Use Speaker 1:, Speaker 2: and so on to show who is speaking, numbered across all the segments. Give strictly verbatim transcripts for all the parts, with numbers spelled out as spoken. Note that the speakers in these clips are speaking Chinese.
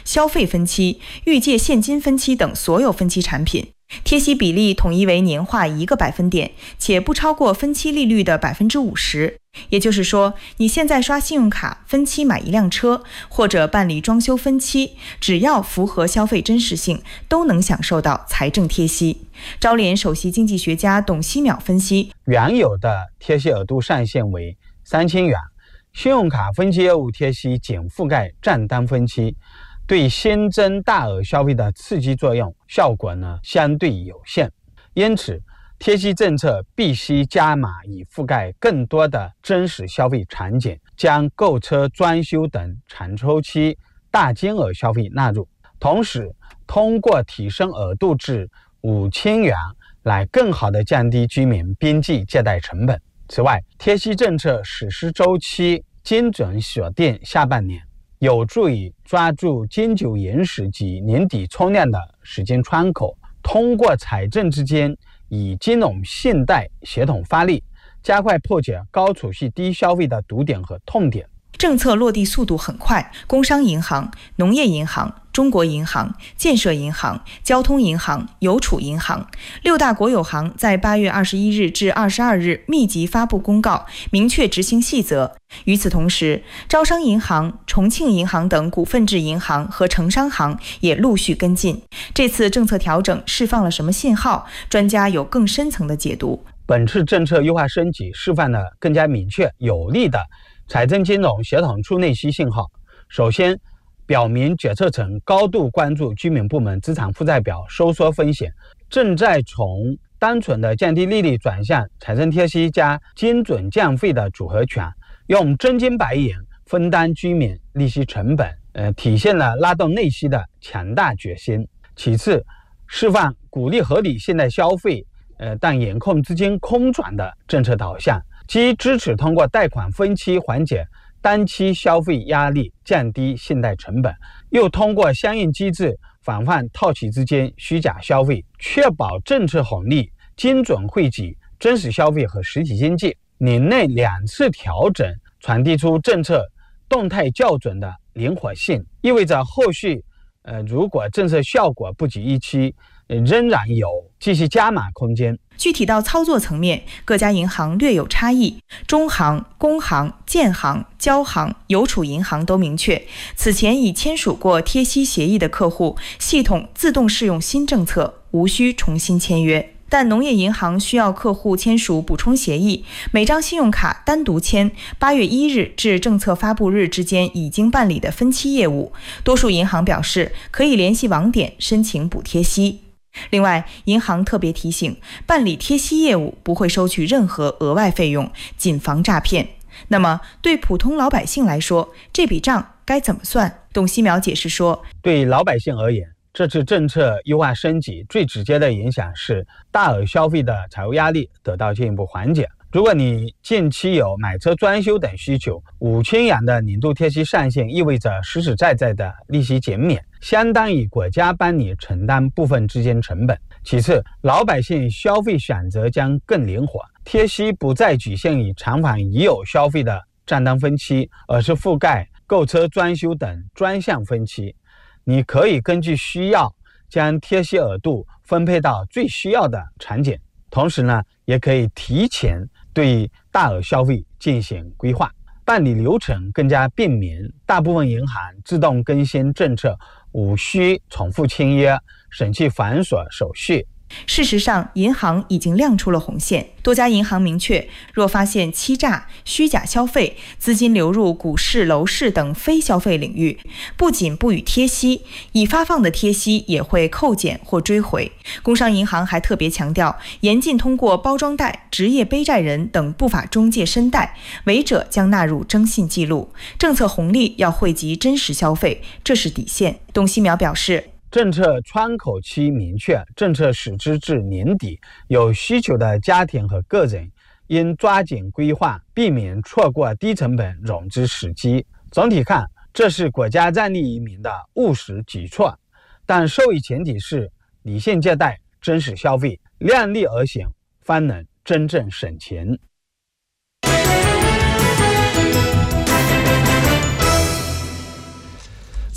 Speaker 1: 消费分期、预借现金分期等所有分期产品。贴息比例统一为年化一个百分点，且不超过分期利率的百分之五十。也就是说，你现在刷信用卡分期买一辆车，或者办理装修分期，只要符合消费真实性，都能享受到财政贴息。招联首席经济学家董希淼分析，
Speaker 2: 原有的贴息额度上限为三千元，信用卡分期业务贴息仅覆盖账单分期，对新增大额消费的刺激作用效果呢相对有限，因此贴息政策必须加码以覆盖更多的真实消费场景，将购车、装修等长周期大金额消费纳入，同时通过提升额度至五千元来更好地降低居民边际借贷成本。此外，贴息政策实施周期精准锁定下半年，有助于抓住金九银十及年底冲量的时间窗口，通过财政之间以金融信贷协同发力，加快破解高储蓄低消费的堵点和痛点。
Speaker 1: 政策落地速度很快，工商银行、农业银行、中国银行、建设银行、交通银行、邮储银行六大国有行在八月二十一日至二十二日密集发布公告，明确执行细则。与此同时，招商银行、重庆银行等股份制银行和城商行也陆续跟进。这次政策调整释放了什么信号？专家有更深层的解读。
Speaker 2: 本次政策优化升级释放了更加明确有力的财政金融协同出内需信号。首先，表明决策层高度关注居民部门资产负债表收缩风险，正在从单纯的降低利率转向财政贴息加精准降费的组合拳，用真金白银分担居民利息成本，呃，体现了拉动内需的强大决心。其次，释放鼓励合理现代消费，呃，但严控资金空转的政策导向，既支持通过贷款分期缓解单期消费压力，降低信贷成本，又通过相应机制防范套期资金虚假消费，确保政策红利精准惠及真实消费和实体经济。年内两次调整传递出政策动态校准的灵活性，意味着后续呃，如果政策效果不及预期，仍然有继续加码空间。
Speaker 1: 具体到操作层面，各家银行略有差异，中行、工行、建行、交行、邮储银行都明确，此前已签署过贴息协议的客户，系统自动适用新政策，无需重新签约。但农业银行需要客户签署补充协议，每张信用卡单独签，八月一日至政策发布日之间已经办理的分期业务，多数银行表示可以联系网点申请补贴息。另外，银行特别提醒，办理贴息业务不会收取任何额外费用，谨防诈骗。那么，对普通老百姓来说，这笔账该怎么算？董希淼解释说，
Speaker 2: 对老百姓而言，这次政策优化升级最直接的影响是大额消费的财务压力得到进一步缓解。如果你近期有买车、装修等需求，五千元的年度贴息上限意味着实实在在的利息减免，相当于国家帮你承担部分资金成本。其次，老百姓消费选择将更灵活，贴息不再局限于偿还已有消费的账单分期，而是覆盖购车、装修等专项分期。你可以根据需要将贴息额度分配到最需要的场景，同时呢，也可以提前对大额消费进行规划，办理流程更加便民。大部分银行自动更新政策，无需重复签约，省去繁琐手续。
Speaker 1: 事实上，银行已经亮出了红线。多家银行明确，若发现欺诈、虚假消费、资金流入股市、楼市等非消费领域，不仅不予贴息，已发放的贴息也会扣减或追回。工商银行还特别强调，严禁通过包装袋、职业背债人等不法中介申贷，违者将纳入征信记录。政策红利要惠及真实消费，这是底线。董希淼表示，
Speaker 2: 政策窗口期明确，政策实施至年底，有需求的家庭和个人应抓紧规划，避免错过低成本融资时机。总体看，这是国家战略移民的务实举措，但受益前提是理性借贷、真实消费，量力而行，方能真正省钱。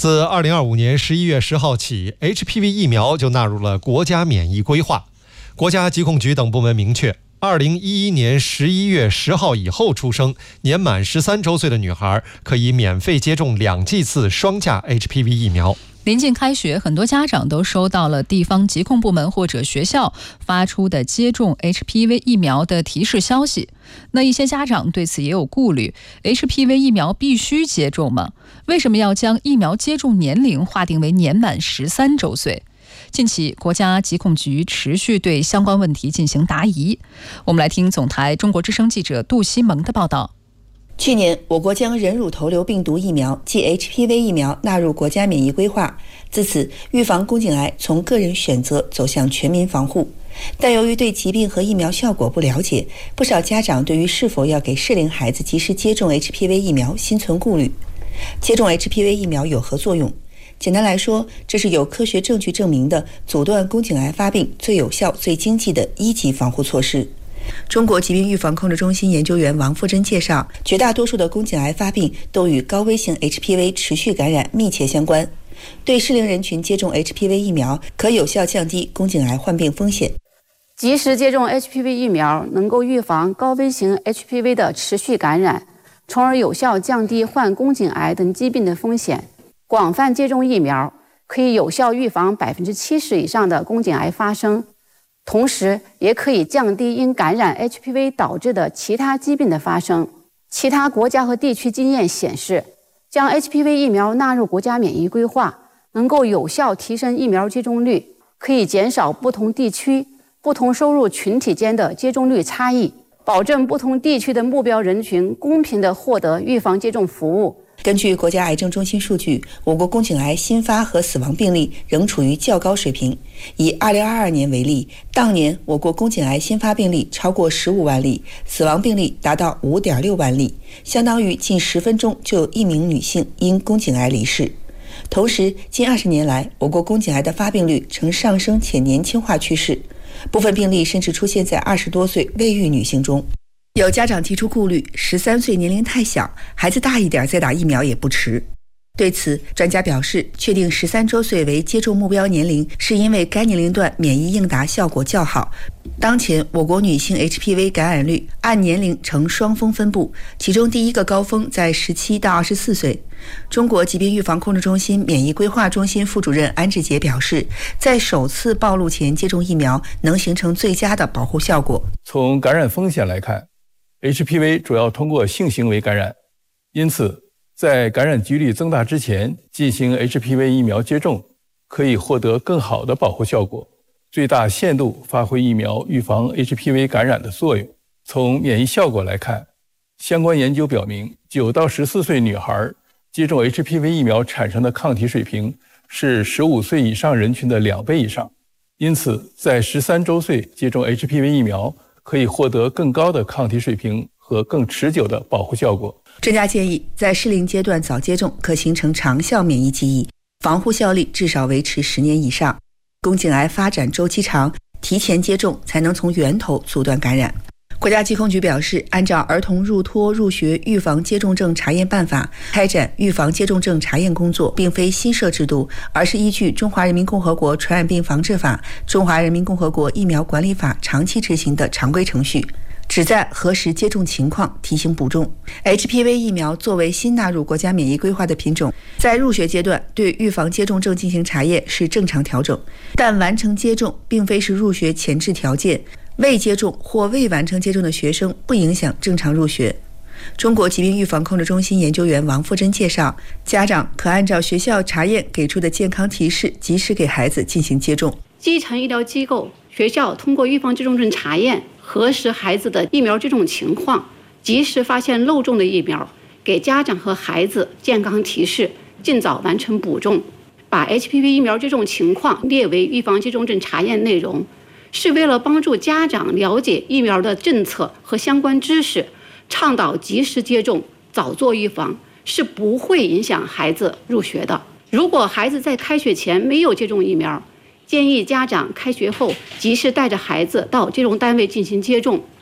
Speaker 3: 自二零二五年十一月十号起 ，H P V 疫苗就纳入了国家免疫规划。国家疾控局等部门明确，二零一一年十一月十号以后出生、年满十三周岁的女孩，可以免费接种两剂次双价 H P V 疫苗。
Speaker 4: 临近开学，很多家长都收到了地方疾控部门或者学校发出的接种 H P V 疫苗的提示消息。那一些家长对此也有顾虑 ，H P V 疫苗必须接种吗？为什么要将疫苗接种年龄划定为年满十三周岁？近期，国家疾控局持续对相关问题进行答疑。我们来听总台中国之声记者杜西蒙的报道。
Speaker 5: 去年，我国将人乳头瘤病毒疫苗即 H P V 疫苗纳入国家免疫规划，自此预防宫颈癌从个人选择走向全民防护。但由于对疾病和疫苗效果不了解，不少家长对于是否要给适龄孩子及时接种 H P V 疫苗心存顾虑。接种 H P V 疫苗有何作用？简单来说，这是有科学证据证明的阻断宫颈癌发病最有效、最经济的一级防护措施。中国疾病预防控制中心研究员王富珍介绍，绝大多数的宫颈癌发病都与高危性 H P V 持续感染密切相关。对适龄人群接种 H P V 疫苗，可有效降低宫颈癌患病风险。
Speaker 6: 及时接种 H P V 疫苗能够预防高危型 H P V 的持续感染，从而有效降低患宫颈癌等疾病的风险。广泛接种疫苗可以有效预防百分之七十以上的宫颈癌发生，同时也可以降低因感染 H P V 导致的其他疾病的发生。其他国家和地区经验显示，将 H P V 疫苗纳入国家免疫规划，能够有效提升疫苗接种率，可以减少不同地区、不同收入群体间的接种率差异，保证不同地区的目标人群公平地获得预防接种服务。
Speaker 5: 根据国家癌症中心数据，我国宫颈癌新发和死亡病例仍处于较高水平。以二零二二年为例，当年我国宫颈癌新发病例超过十五万例，死亡病例达到五点六万例，相当于近十分钟就有一名女性因宫颈癌离世。同时，近二十年来，我国宫颈癌的发病率呈上升且年轻化趋势，部分病例甚至出现在二十多岁未育女性中。有家长提出顾虑，十三岁年龄太小，孩子大一点再打疫苗也不迟。对此，专家表示，确定十三周岁为接种目标年龄，是因为该年龄段免疫应答效果较好。当前，我国女性 H P V 感染率按年龄呈双峰分布，其中第一个高峰在十七到二十四岁。中国疾病预防控制中心免疫规划中心副主任安志杰表示，在首次暴露前接种疫苗能形成最佳的保护效果。
Speaker 7: 从感染风险来看， H P V 主要通过性行为感染，因此在感染几率增大之前进行 H P V 疫苗接种，可以获得更好的保护效果，最大限度发挥疫苗预防 H P V 感染的作用。从免疫效果来看，相关研究表明，九到十四岁女孩接种 H P V 疫苗产生的抗体水平是十五岁以上人群的两倍以上，因此在十三周岁接种 H P V 疫苗可以获得更高的抗体水平和更持久的保护效果。
Speaker 5: 专家建议，在适龄阶段早接种可形成长效免疫记忆，防护效力至少维持十年以上。宫颈癌发展周期长，提前接种才能从源头阻断感染。国家疾控局表示，按照《儿童入托入学预防接种证查验办法》开展预防接种证查验工作，并非新设制度，而是依据《中华人民共和国传染病防治法》、《中华人民共和国疫苗管理法》长期执行的常规程序，旨在核实接种情况，提醒补种。H P V 疫苗作为新纳入国家免疫规划的品种，在入学阶段对预防接种证进行查验是正常调整，但完成接种并非是入学前置条件，未接种或未完成接种的学生不影响正常入学。中国疾病预防控制中心研究员王富珍介绍，家长可按照学校查验给出的健康提示，及时给孩子进行接种。
Speaker 6: 基层医疗机构、学校通过预防接种证查验，核实孩子的疫苗接种情况，及时发现漏种的疫苗，给家长和孩子健康提示，尽早完成补种。把 H P V 疫苗接种情况列为预防接种证查验内容，是为了帮助家长了解疫苗的政策和相关知识，倡导及时接种，早做预防，是不会影响孩子入学的。如果孩子在开学前没有接种疫苗，建议家长开学后及时带着孩子到接种单位进行接种。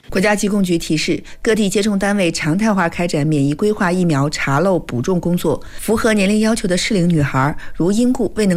Speaker 5: 国家疾控局提示，各地接种单位常态化开展免疫规划疫苗查漏补种工作，符合年龄要求的适龄女孩，如因故未能